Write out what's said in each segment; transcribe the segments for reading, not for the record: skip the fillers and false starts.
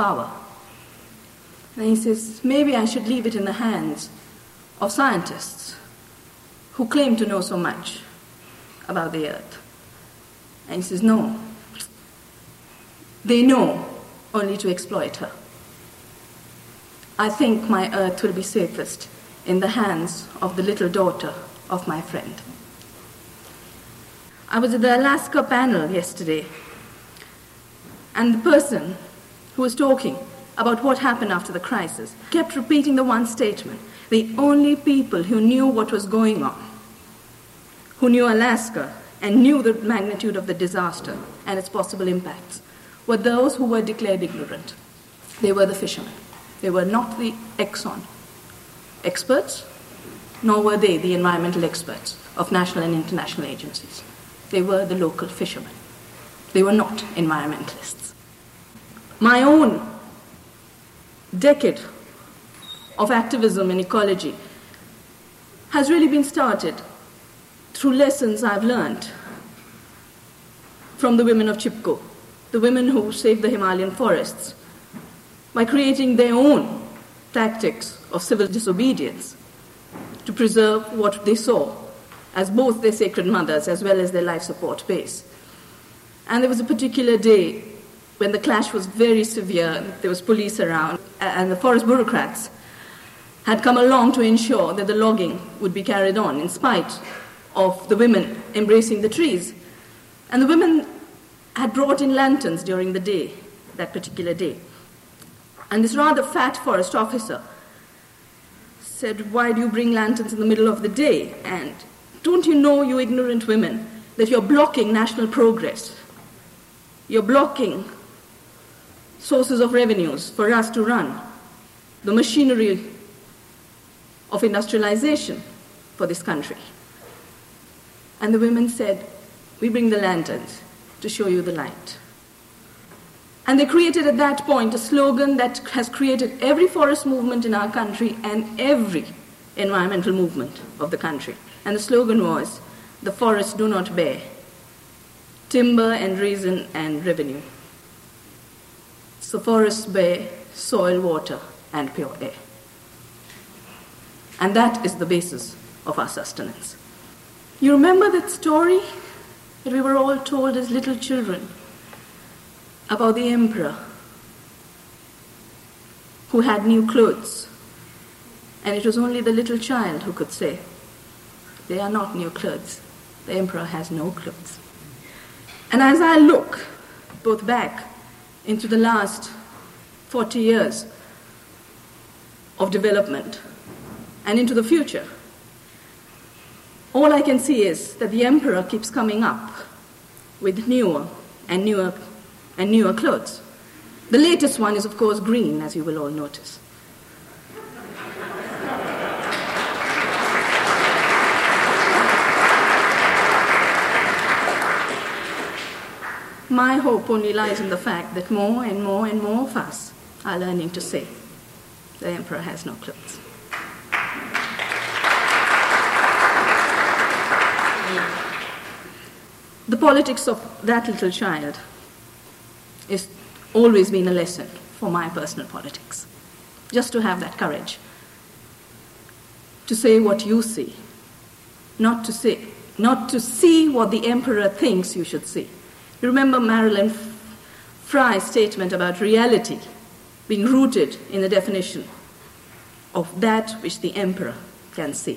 power. And he says, maybe I should leave it in the hands of scientists who claim to know so much about the earth. And he says, no, they know only to exploit her. I think my earth will be safest in the hands of the little daughter of my friend. I was at the Alaska panel yesterday, and the person who was talking about what happened after the crisis kept repeating the one statement: the only people who knew what was going on, who knew Alaska and knew the magnitude of the disaster and its possible impacts, were those who were declared ignorant. They were the fishermen. They were not the Exxon experts, nor were they the environmental experts of national and international agencies. They were the local fishermen. They were not environmentalists. My own decade of activism in ecology has really been started through lessons I've learned from the women of Chipko, the women who saved the Himalayan forests, by creating their own tactics of civil disobedience to preserve what they saw as both their sacred mothers as well as their life support base. And there was a particular day when the clash was very severe, there was police around, and the forest bureaucrats had come along to ensure that the logging would be carried on in spite of the women embracing the trees. And the women had brought in lanterns during the day, that particular day. And this rather fat forest officer said, "Why do you bring lanterns in the middle of the day? And don't you know, you ignorant women, that you're blocking national progress? You're blocking sources of revenues for us to run the machinery of industrialization for this country." And the women said, "We bring the lanterns to show you the light." And they created at that point a slogan that has created every forest movement in our country and every environmental movement of the country. And the slogan was, "The forests do not bear timber and reason and revenue. So forests bear soil, water, and pure air." And that is the basis of our sustenance. You remember that story that we were all told as little children about the emperor who had new clothes, and it was only the little child who could say, "They are not new clothes. The emperor has no clothes." And as I look both back into the last 40 years of development and into the future, all I can see is that the emperor keeps coming up with newer and newer and newer clothes. The latest one is, of course, green, as you will all notice. My hope only lies in the fact that more and more and more of us are learning to say, "The emperor has no clothes." The politics of that little child has always been a lesson for my personal politics. Just to have that courage to say what you see, not to see what the emperor thinks you should see. You remember Marilyn Frye's statement about reality being rooted in the definition of that which the emperor can see.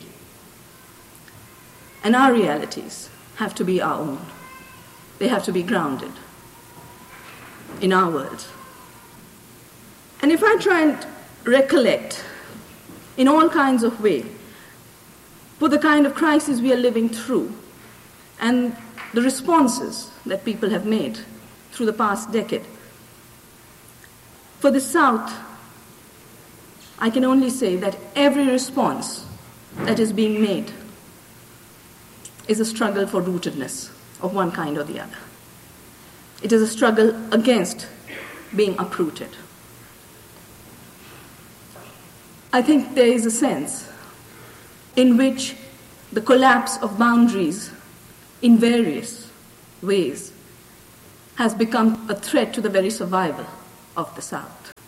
And our realities have to be our own. They have to be grounded in our world. And if I try and recollect in all kinds of ways for the kind of crisis we are living through and the responses that people have made through the past decade, for the South, I can only say that every response that is being made is a struggle for rootedness of one kind or the other. It is a struggle against being uprooted. I think there is a sense in which the collapse of boundaries in various ways has become a threat to the very survival of the South.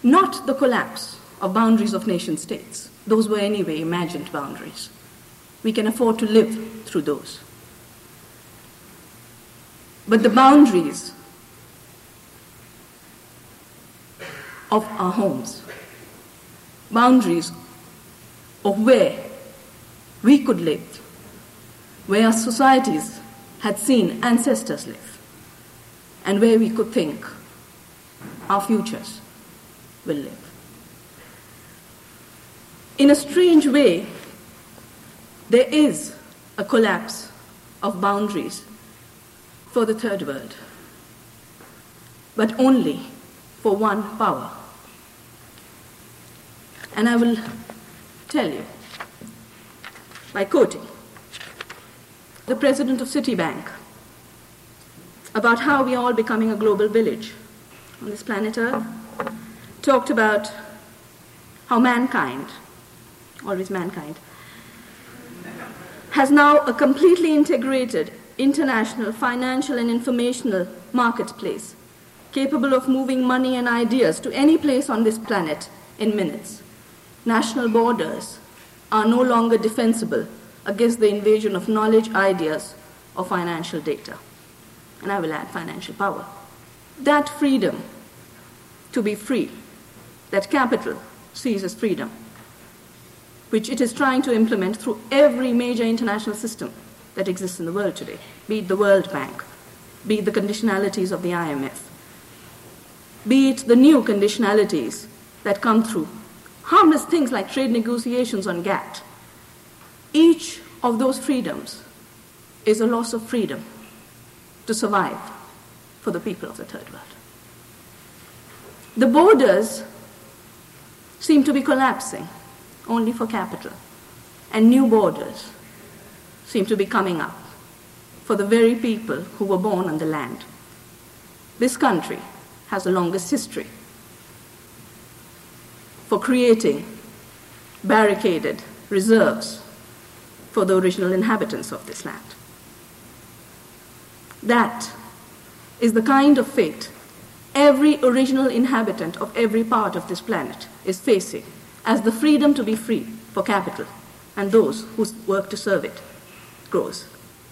not the collapse of boundaries of nation states. Those were anyway imagined boundaries. We can afford to live through those. But the boundaries of our homes, boundaries of where we could live, where our societies had seen ancestors live, and where we could think our futures will live. In a strange way, there is a collapse of boundaries for the third world, but only for one power. And I will tell you by quoting the president of Citibank about how we are all becoming a global village on this planet Earth, talked about how mankind, always mankind, has now a completely integrated international financial and informational marketplace capable of moving money and ideas to any place on this planet in minutes. National borders are no longer defensible against the invasion of knowledge, ideas, or financial data. And I will add financial power. That freedom to be free, that capital sees as freedom, which it is trying to implement through every major international system that exists in the world today, be it the World Bank, be it the conditionalities of the IMF, be it the new conditionalities that come through harmless things like trade negotiations on GATT. Each of those freedoms is a loss of freedom to survive for the people of the third world. The borders seem to be collapsing only for capital, and new borders seem to be coming up for the very people who were born on the land. This country has the longest history for creating barricaded reserves for the original inhabitants of this land. That is the kind of fate every original inhabitant of every part of this planet is facing as the freedom to be free for capital and those who work to serve it grows.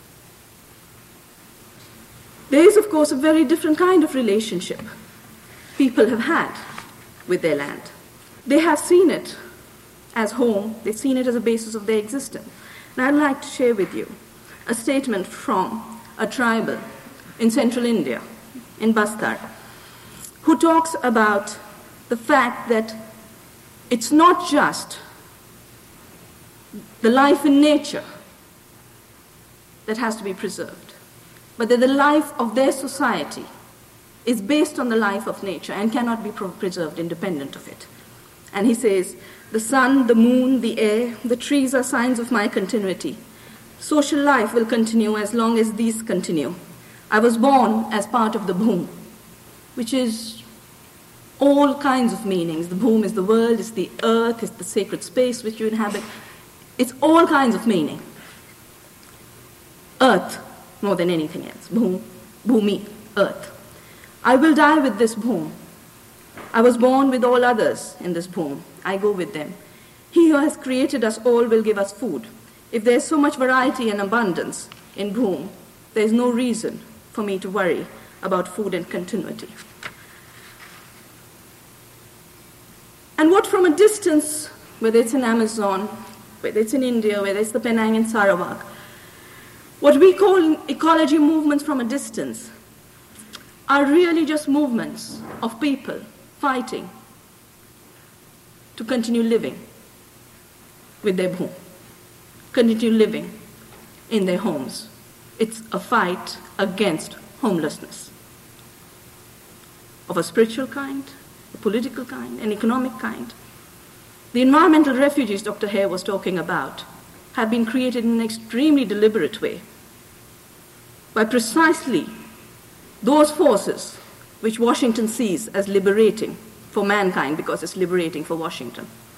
There is, of course, a very different kind of relationship people have had with their land. They have seen it as home, they've seen it as a basis of their existence. And I'd like to share with you a statement from a tribal in central India, in Bastar, who talks about the fact that it's not just the life in nature that has to be preserved, but that the life of their society is based on the life of nature and cannot be preserved independent of it. And he says, the sun, the moon, the air, the trees are signs of my continuity. Social life will continue as long as these continue. I was born as part of the Bhoom, which is all kinds of meanings. The Bhoom is the world, it's the earth, it's the sacred space which you inhabit. It's all kinds of meaning. Earth, more than anything else. Bhoom, Bhumi, earth. I will die with this Bhoom. I was born with all others in this Bhoom. I go with them. He who has created us all will give us food. If there is so much variety and abundance in Bhoom, there is no reason for me to worry about food and continuity. And what from a distance, whether it's in Amazon, whether it's in India, whether it's the Penang and Sarawak, what we call ecology movements from a distance are really just movements of people fighting to continue living with their Bhoom, continue living in their homes. It's a fight against homelessness of a spiritual kind, a political kind, an economic kind. The environmental refugees Dr. Hare was talking about have been created in an extremely deliberate way by precisely those forces which Washington sees as liberating for mankind because it's liberating for Washington.